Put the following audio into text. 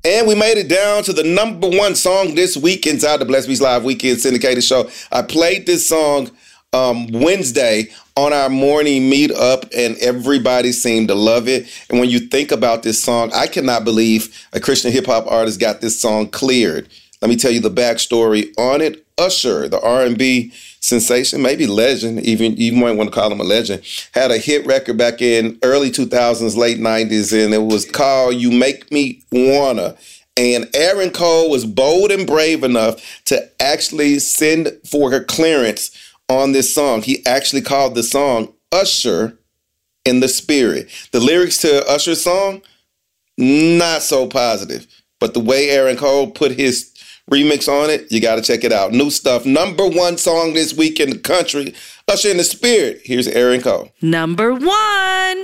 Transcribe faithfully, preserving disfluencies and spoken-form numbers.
And we made it down to the number one song this week inside the Blessed Beats Live Weekend Syndicated Show. I played this song um, Wednesday on our morning meetup, and everybody seemed to love it. And when you think about this song, I cannot believe a Christian hip-hop artist got this song cleared. Let me tell you the backstory on it. Usher, the R and B sensation, maybe legend, even you might want to call him a legend, had a hit record back in early two thousands, late nineties, and it was called You Make Me Wanna. And Aaron Cole was bold and brave enough to actually send for her clearance on this song. He actually called the song Usher in the Spirit. The lyrics to Usher's song, not so positive. But the way Aaron Cole put his remix on it, you got to check it out. New stuff. Number one song this week in the country, Usher in the Spirit. Here's Aaron Cole. Number one.